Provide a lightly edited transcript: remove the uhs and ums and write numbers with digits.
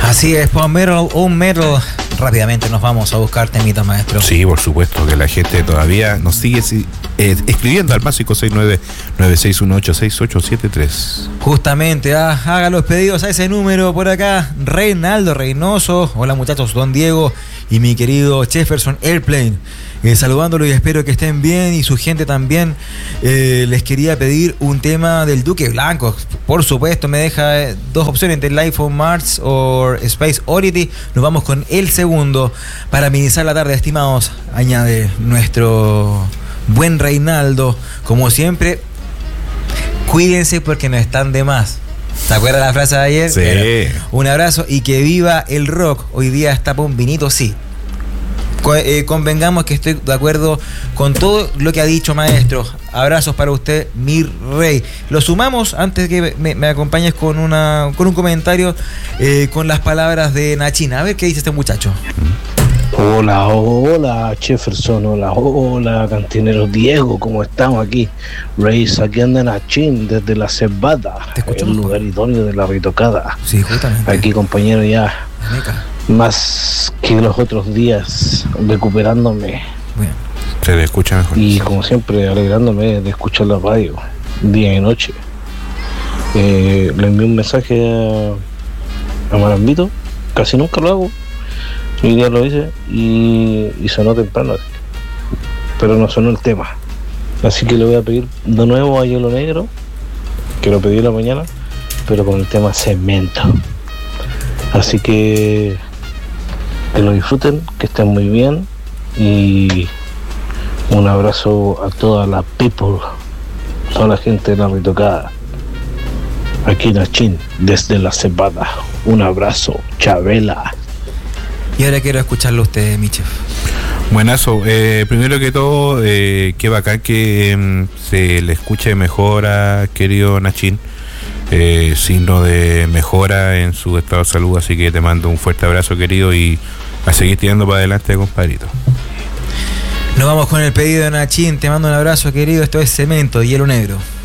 Así es, Power Metal, un metal. Rápidamente nos vamos a buscar temitas, maestro. Sí, por supuesto, que la gente todavía nos sigue escribiendo al más 569-9618-6873. Justamente, haga los pedidos a ese número por acá. Reinaldo Reynoso, hola muchachos, don Diego y mi querido Jefferson Airplane. Saludándolo y espero que estén bien y su gente también. Les quería pedir un tema del Duque Blanco. Por supuesto, me deja dos opciones entre Life on Mars o Space Oddity. Nos vamos con el segundo para amenizar la tarde, estimados. Añade nuestro buen Reinaldo. Como siempre, cuídense porque no están de más. ¿Se acuerdan la frase de ayer? Sí. Un abrazo y que viva el rock. Hoy día está para un vinito, sí. Convengamos que estoy de acuerdo con todo lo que ha dicho, maestro. Abrazos para usted, mi rey. Lo sumamos antes que me acompañes con un comentario con las palabras de Nachín. A ver qué dice este muchacho. Hola, Jefferson, hola, cantinero Diego, ¿cómo estamos aquí? Reyes, aquí anda Nachín desde La Cebada, el lugar idóneo de la retocada. Sí, justamente. Aquí, compañero, ya más que los otros días, recuperándome. Bien. Se le escucha mejor. Y como siempre, alegrándome de escuchar la radio, día y noche. Le envié un mensaje a Marambito, casi nunca lo hago. Hoy día lo hice y sonó temprano, pero no sonó el tema. Así que le voy a pedir de nuevo a Hielo Negro, que lo pedí en la mañana, pero con el tema Cemento. Así que lo disfruten, que estén muy bien y un abrazo a toda la people, toda la gente de la retocada. Aquí Nachín, desde La Cebada. Un abrazo, Chabela. Y ahora quiero escucharlo a usted, mi chef. Buenazo. Primero que todo, qué bacán que se le escuche mejor a querido Nachín. Signo de mejora en su estado de salud, así que te mando un fuerte abrazo, querido, y a seguir tirando para adelante, compadrito. Nos vamos con el pedido de Nachín. Te mando un abrazo, querido. Esto es Cemento, Hielo Negro.